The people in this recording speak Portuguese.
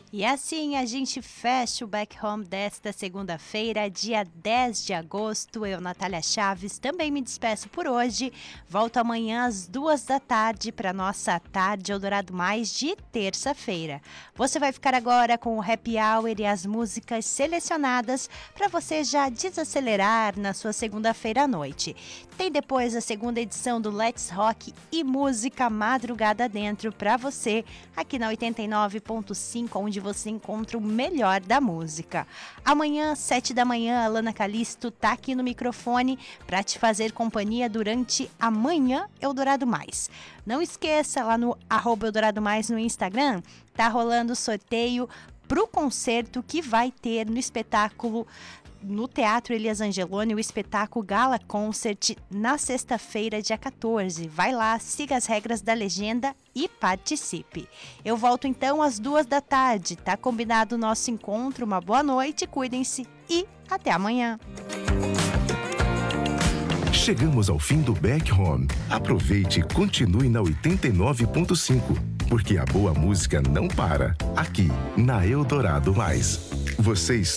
E assim a gente fecha o Back Home desta segunda-feira, dia 10 de agosto. Eu, Natália Chaves, também me despeço por hoje. Volto amanhã às 2 da tarde para nossa Tarde Eldorado Mais de terça-feira. Você vai ficar agora com o Happy Hour e as músicas selecionadas para você já desacelerar na sua segunda-feira à noite. Tem depois a segunda edição do Let's Rock e música madrugada dentro para você aqui na 89.5, onde você encontra o melhor da música. Amanhã, 7 da manhã, a Lana Calisto tá aqui no microfone para te fazer companhia durante a Manhã Eldorado Mais. Não esqueça, lá no @Eldorado Mais no Instagram, tá rolando o sorteio pro concerto que vai ter no espetáculo no Teatro Elias Angeloni, o espetáculo Gala Concert, na sexta-feira, dia 14. Vai lá, siga as regras da legenda e participe. Eu volto então às 2 da tarde. Tá combinado o nosso encontro. Uma boa noite, cuidem-se e até amanhã. Chegamos ao fim do Back Home. Aproveite e continue na 89.5, porque a boa música não para. Aqui, na Eldorado Mais. Você